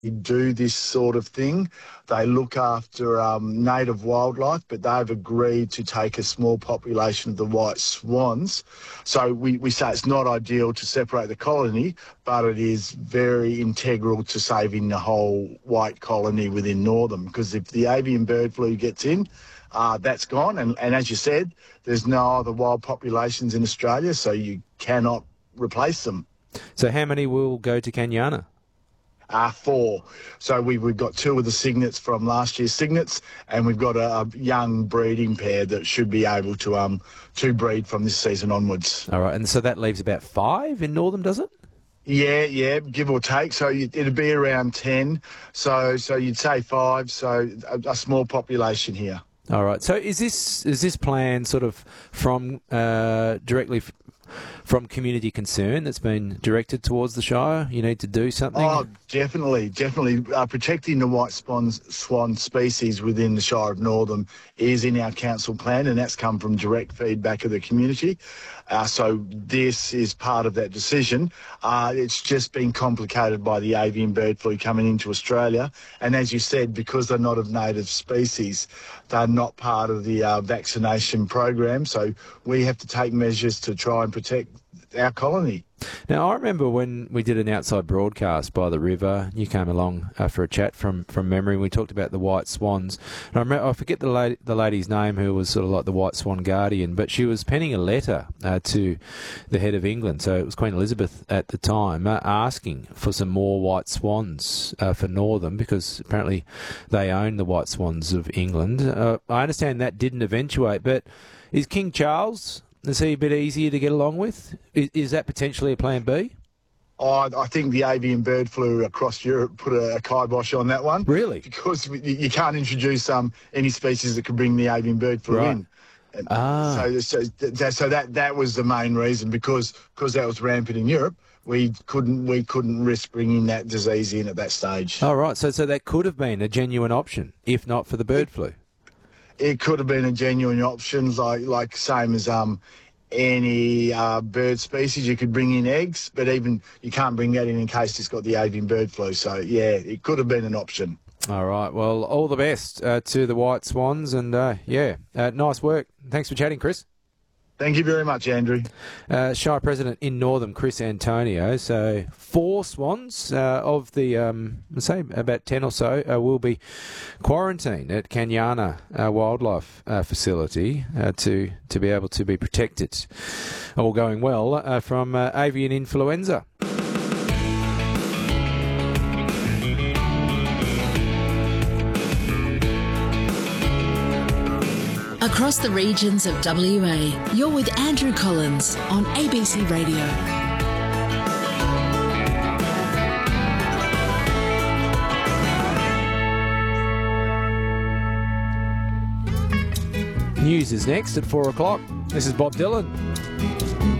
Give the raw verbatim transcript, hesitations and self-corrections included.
do this sort of thing. They look after um, native wildlife, but they've agreed to take a small population of the white swans. So we, we say it's not ideal to separate the colony, but it is very integral to saving the whole white colony within Northam, because if the avian bird flu gets in, uh, that's gone. And, and as you said, there's no other wild populations in Australia, so you cannot replace them. So how many will go to Kanyana? Uh, four. So we, we've got two of the cygnets from last year's cygnets, and we've got a, a young breeding pair that should be able to um to breed from this season onwards. All right, and so that leaves about five in Northam, does it? Yeah, yeah, give or take. So you, it'd be around ten. So so you'd say five. So a, a small population here. All right. So is this is this plan sort of from uh, directly f- from community concern that's been directed towards the Shire? You need to do something? Oh, definitely, definitely. Uh, protecting the white swan, swan species within the Shire of Northam is in our council plan, and that's come from direct feedback of the community. Uh, so this is part of that decision. Uh, it's just been complicated by the avian bird flu coming into Australia. And as you said, because they're not of native species, they're not part of the uh, vaccination program. So we have to take measures to try and protect our colony. Now, I remember when we did an outside broadcast by the river, you came along uh, for a chat from, from memory, and we talked about the white swans. And I, remember, I forget the lady, the lady's name who was sort of like the white swan guardian, but she was penning a letter uh, to the head of England, so it was Queen Elizabeth at the time, uh, asking for some more white swans uh, for Northam, because apparently they own the white swans of England. Uh, I understand that didn't eventuate, but is King Charles... is he a bit easier to get along with? Is, is that potentially a plan B? Oh, I think the avian bird flu across Europe put a, a kibosh on that one. Really? Because you can't introduce um, any species that could bring the avian bird flu right. in. And ah. So, so, that, so that that was the main reason, because because that was rampant in Europe. We couldn't we couldn't risk bringing that disease in at that stage. Oh, right. So so that could have been a genuine option, if not for the bird flu. It could have been a genuine option, like like same as um any uh, bird species. You could bring in eggs, but even you can't bring that in in case it's got the avian bird flu. So yeah, it could have been an option. All right. Well, all the best uh, to the white swans, and uh, yeah, uh, nice work. Thanks for chatting, Chris. Thank you very much, Andrew. Uh, Shire President in Northam, Chris Antonio. So four swans uh, of the, um, let's say about ten or so, uh, will be quarantined at Kanyana uh, Wildlife uh, Facility uh, to, to be able to be protected, all going well, uh, from uh, avian influenza. Across the regions of W A, you're with Andrew Collins on A B C Radio. News is next at four o'clock. This is Bob Dylan.